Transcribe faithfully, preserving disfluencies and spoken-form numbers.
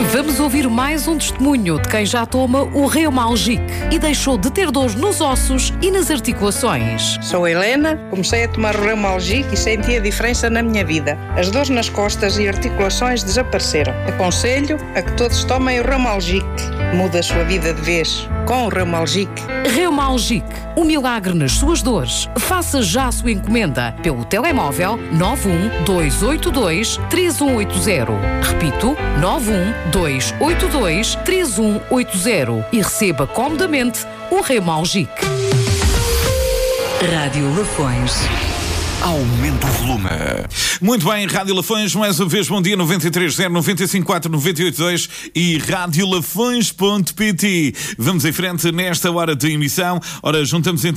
Vamos ouvir mais um testemunho de quem já toma o Reumalgic e deixou de ter dores nos ossos e nas articulações. Sou a Helena, comecei a tomar o Reumalgic e senti a diferença na minha vida. As dores nas costas e articulações desapareceram. Aconselho a que todos tomem o Reumalgic. Muda a sua vida de vez com o Reumalgic. Reumalgic, o milagre nas suas dores. Faça já a sua encomenda pelo telemóvel nove um dois oito dois três um oito zero. Repito, nove um dois oito dois três um oito zero e receba comodamente o Reumalgic. Rádio Lafões. Aumenta o volume. Muito bem, Rádio Lafões, mais uma vez, bom dia, noventa e três zero, noventa e cinco quatro, noventa e oito dois e rádio lafões ponto pt. Vamos em frente nesta hora de emissão. Ora, juntamos então